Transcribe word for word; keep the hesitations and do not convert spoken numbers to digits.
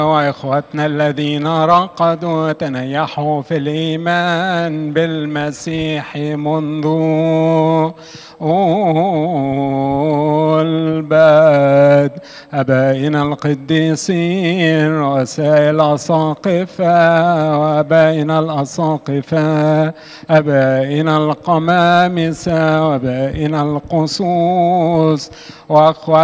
وإخوتنا الذين رقدوا وتنيحوا في الإيمان بالمسيح منذ البدء، أبائنا القديسين رؤساء الأساقفة وأبائنا الأساقفة، أبائنا القمامسة وأبائنا القصوص وأخوات